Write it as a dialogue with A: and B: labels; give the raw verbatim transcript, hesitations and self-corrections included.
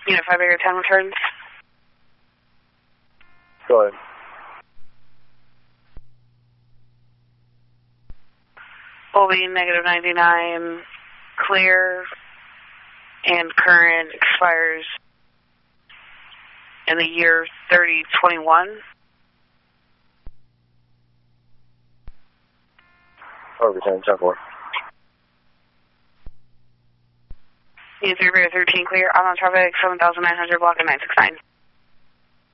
A: Unit five Area ten returns.
B: Go ahead.
A: Will be negative ninety-nine, clear, and current expires in the year thirty twenty-one.
B: Over ten, ten four.
A: Unit three Area thirteen, clear. I'm on traffic, seven thousand nine hundred, block at nine six nine.